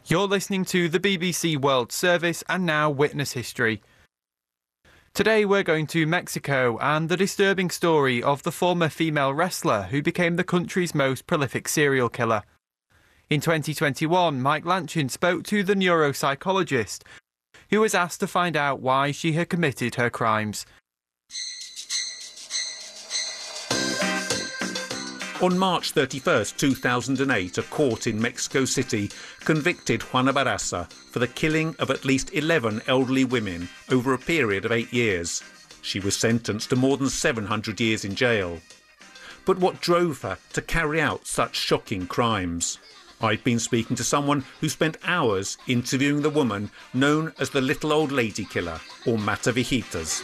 You're listening to the BBC World Service and now Witness History. Today we're going to Mexico and the disturbing story of the former female wrestler who became the country's most prolific serial killer. In 2021, Mike Lanchin spoke to the neuropsychologist who was asked to find out why she had committed her crimes. On March 31, 2008, a court in Mexico City convicted Juana Barraza for the killing of at least 11 elderly women over a period of 8 years. She was sentenced to more than 700 years in jail. But what drove her to carry out such shocking crimes? I've been speaking to someone who spent hours interviewing the woman known as the Little Old Lady Killer, or Mata Viejitas.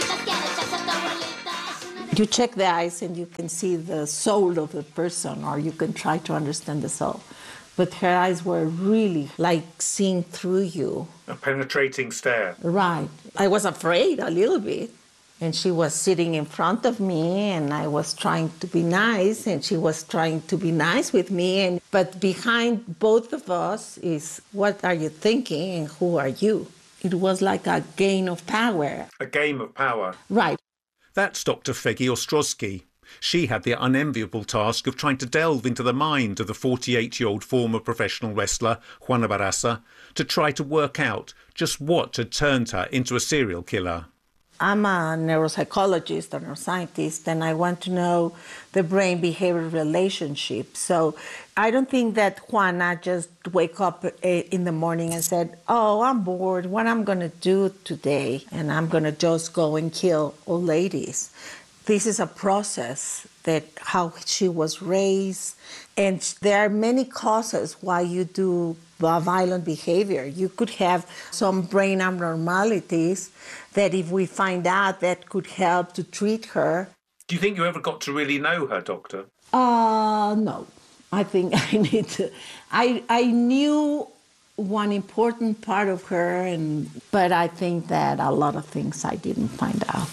You check the eyes and you can see the soul of the person, or you can try to understand the soul. But her eyes were really like seeing through you. A penetrating stare. Right. I was afraid a little bit. And she was sitting in front of me and I was trying to be nice and she was trying to be nice with me. But behind both of us is, what are you thinking and who are you? It was like a game of power. A game of power. Right. That's Dr. Fegi Ostrowski. She had the unenviable task of trying to delve into the mind of the 48-year-old former professional wrestler, Juana Barraza, to try to work out just what had turned her into a serial killer. I'm a neuropsychologist, a neuroscientist, and I want to know the brain-behavior relationship. So I don't think that Juana just wake up in the morning and said, oh, I'm bored, what I'm going to do today? And I'm going to just go and kill old ladies. This is a process that how she was raised, and there are many causes why you do violent behavior. You could have some brain abnormalities that if we find out, that could help to treat her. Do you think you ever got to really know her, Doctor? No. I think I need to. I knew one important part of her, but I think that a lot of things I didn't find out.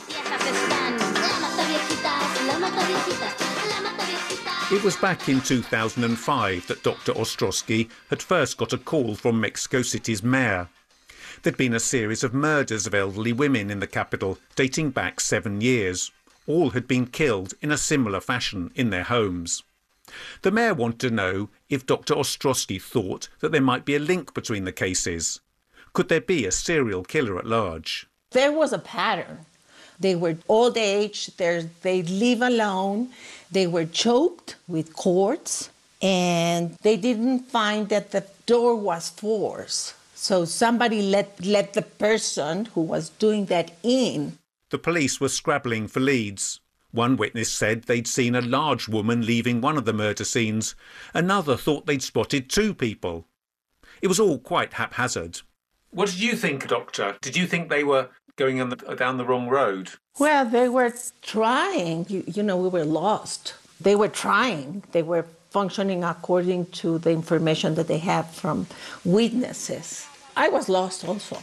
It was back in 2005 that Dr. Ostrowski had first got a call from Mexico City's mayor. There'd been a series of murders of elderly women in the capital dating back 7 years. All had been killed in a similar fashion in their homes. The mayor wanted to know if Dr. Ostrowski thought that there might be a link between the cases. Could there be a serial killer at large? There was a pattern. They were old age, they live alone, they were choked with cords, and they didn't find that the door was forced. So somebody let the person who was doing that in. The police were scrabbling for leads. One witness said they'd seen a large woman leaving one of the murder scenes. Another thought they'd spotted 2 people. It was all quite haphazard. What did you think, Doctor? Did you think they were going down the wrong road? Well, they were trying. You know, we were lost. They were trying. They were functioning according to the information that they had from witnesses. I was lost also.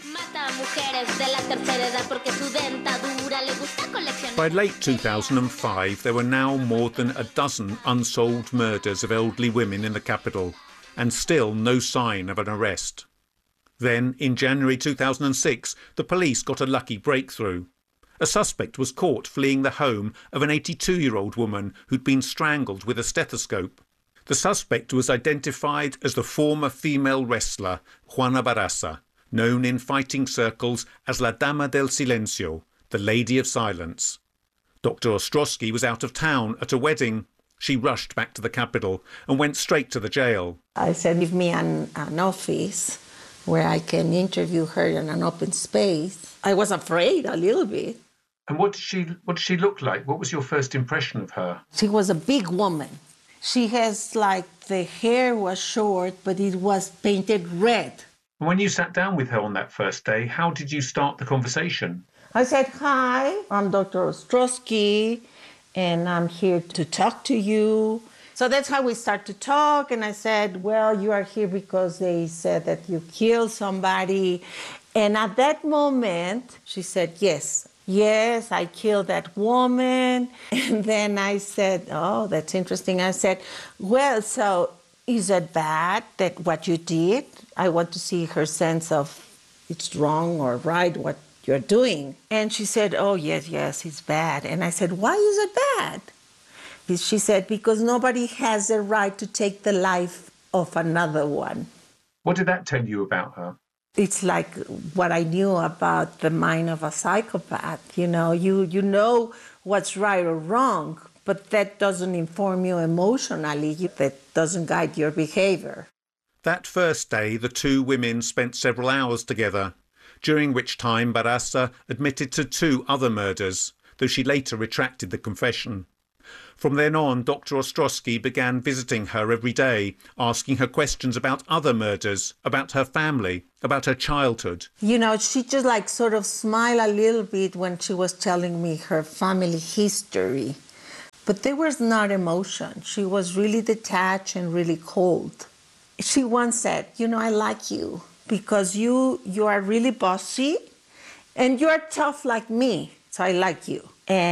By late 2005, there were now more than a dozen unsolved murders of elderly women in the capital, and still no sign of an arrest. Then, in January 2006, the police got a lucky breakthrough. A suspect was caught fleeing the home of an 82-year-old woman who'd been strangled with a stethoscope. The suspect was identified as the former female wrestler Juana Barraza, known in fighting circles as La Dama del Silencio, the Lady of Silence. Dr. Ostrowski was out of town at a wedding. She rushed back to the capital and went straight to the jail. I said, give me an office where I can interview her in an open space. I was afraid a little bit. And what did she look like? What was your first impression of her? She was a big woman. She has the hair was short, but it was painted red. And when you sat down with her on that first day, how did you start the conversation? I said, hi, I'm Dr. Ostrowski, and I'm here to talk to you. So that's how we start to talk. And I said, well, you are here because they said that you killed somebody. And at that moment, she said, yes, I killed that woman. And then I said, oh, that's interesting. I said, well, so is it bad that what you did? I want to see her sense of it's wrong or right what you're doing. And she said, oh, yes, it's bad. And I said, why is it bad? She said, because nobody has the right to take the life of another one. What did that tell you about her? It's like what I knew about the mind of a psychopath. You know what's right or wrong, but that doesn't inform you emotionally. That doesn't guide your behavior. That first day, the two women spent several hours together, during which time Barraza admitted to 2 other murders, though she later retracted the confession. From then on, Dr. Ostrowski began visiting her every day, asking her questions about other murders, about her family, about her childhood. She just sort of smiled a little bit when she was telling me her family history. But there was not emotion. She was really detached and really cold. She once said, I like you because you are really bossy and you're tough like me, so I like you.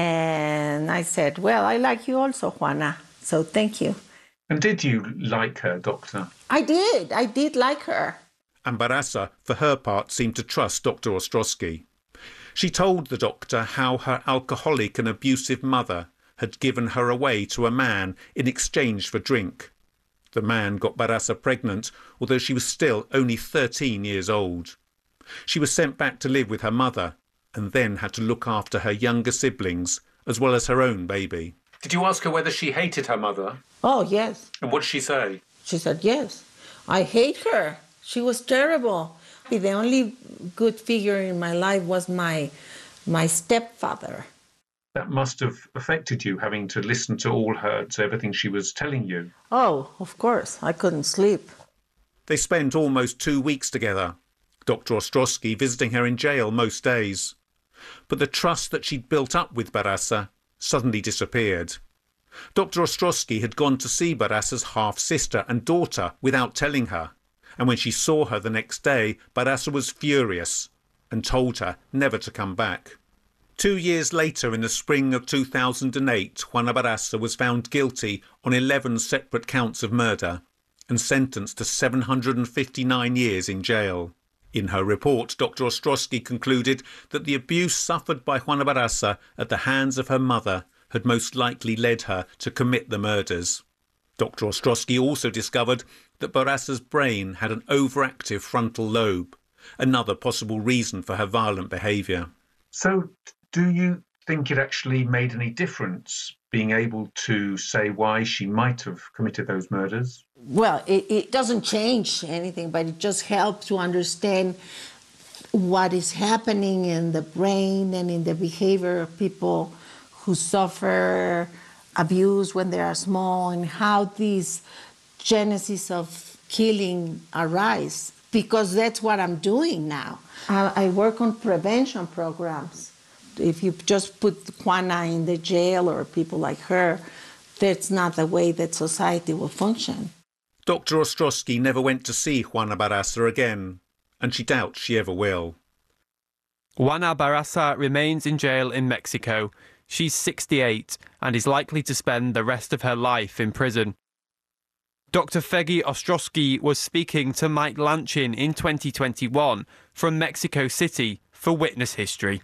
And I said, well, I like you also, Juana, so thank you. And did you like her, Doctor? I did like her. And Barraza, for her part, seemed to trust Dr. Ostrowski. She told the doctor how her alcoholic and abusive mother had given her away to a man in exchange for drink. The man got Barraza pregnant, although she was still only 13 years old. She was sent back to live with her mother, and then had to look after her younger siblings, as well as her own baby. Did you ask her whether she hated her mother? Oh, yes. And what did she say? She said, yes, I hate her. She was terrible. The only good figure in my life was my stepfather. That must have affected you, having to listen to everything she was telling you. Oh, of course. I couldn't sleep. They spent almost 2 weeks together, Dr. Ostrowski visiting her in jail most days. But the trust that she'd built up with Barraza suddenly disappeared. Dr. Ostrowski had gone to see Barraza's half-sister and daughter without telling her, and when she saw her the next day, Barraza was furious and told her never to come back. 2 years later, in the spring of 2008, Juana Barraza was found guilty on 11 separate counts of murder and sentenced to 759 years in jail. In her report, Dr. Ostrowski concluded that the abuse suffered by Juana Barraza at the hands of her mother had most likely led her to commit the murders. Dr. Ostrowski also discovered that Barraza's brain had an overactive frontal lobe, another possible reason for her violent behaviour. So, do you think it actually made any difference being able to say why she might have committed those murders? Well, it doesn't change anything, but it just helps to understand what is happening in the brain and in the behavior of people who suffer abuse when they are small and how these genesis of killing arise, because that's what I'm doing now. I work on prevention programs. If you just put Juana in the jail or people like her, that's not the way that society will function. Dr. Ostrowski never went to see Juana Barraza again, and she doubts she ever will. Juana Barraza remains in jail in Mexico. She's 68 and is likely to spend the rest of her life in prison. Dr. Feggy Ostrowski was speaking to Mike Lanchin in 2021 from Mexico City for Witness History.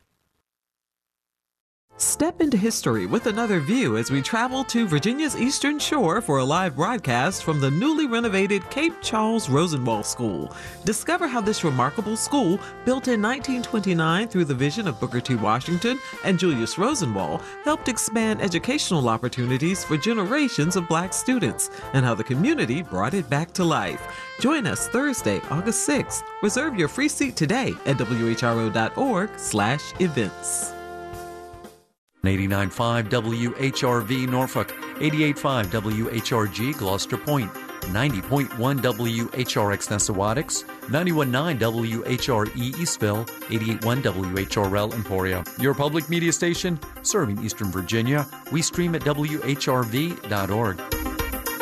Step into history with another view as we travel to Virginia's Eastern Shore for a live broadcast from the newly renovated Cape Charles Rosenwald School. Discover how this remarkable school, built in 1929 through the vision of Booker T. Washington and Julius Rosenwald, helped expand educational opportunities for generations of Black students, and how the community brought it back to life. Join us Thursday, August 6th. Reserve your free seat today at whro.org/events. 89.5 WHRV Norfolk, 88.5 WHRG Gloucester Point, 90.1 WHRX Nessawadox, 91.9 WHRE Eastville, 88.1 WHRL Emporia. Your public media station serving Eastern Virginia. We stream at WHRV.org.